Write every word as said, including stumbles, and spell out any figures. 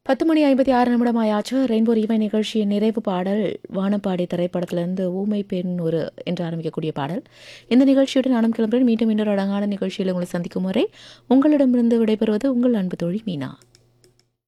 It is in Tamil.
பத்து மணி ஐம்பத்தி ஆறு நிமிடம் ஆயாச்சு. ரெயின்போ ரீவை நிகழ்ச்சியின் நிறைவு பாடல் வானப்பாடி திரைப்படத்திலிருந்து ஊமை பெண் ஒரு என்று ஆரம்பிக்கக்கூடிய பாடல். இந்த நிகழ்ச்சியுடன் நானும் கிளம்புறேன். மீண்டும் இன்னொரு அழகான நிகழ்ச்சியில் உங்களை சந்திக்கும் வரை உங்களிடமிருந்து விடைபெறுவது உங்கள் அன்பு தோழி மீனா.